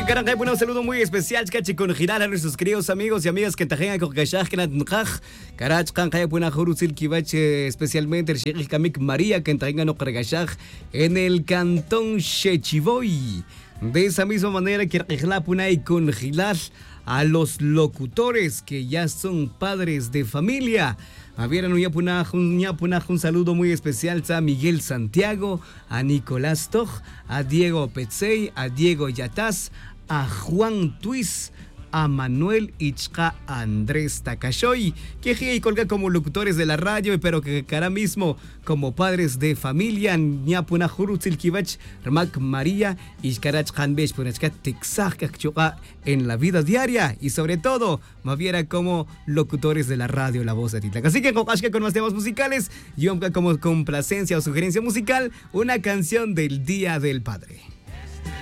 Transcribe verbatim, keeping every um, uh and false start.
Caranja, un saludo muy especial cachi con girar a nuestros queridos amigos y amigas que tajen con Kashaj, que Natkaj, Karach, Kanja, una Jurusil Kibache, especialmente el Sheikh Kamik María, que tajen no Kashaj en el cantón Chechiboy. De esa misma manera que Punay con gilar a los locutores que ya son padres de familia. Habieron un saludo muy especial a Miguel Santiago, a Nicolás Toj, a Diego Petzey, a Diego Yataz, a Juan Tuis, a Manuel Ichka, a Andrés Takashoy, que y colga como locutores de la radio, pero que ahora mismo como padres de familia, Nyapuna Jurutzil Kibach, Ramak María, Ishkarach Hanbesh, Punachkat Tixaj, en la vida diaria y sobre todo, Maviera como locutores de la radio La Voz de Titlac. Así que con más temas musicales, yo como complacencia o sugerencia musical, una canción del Día del Padre.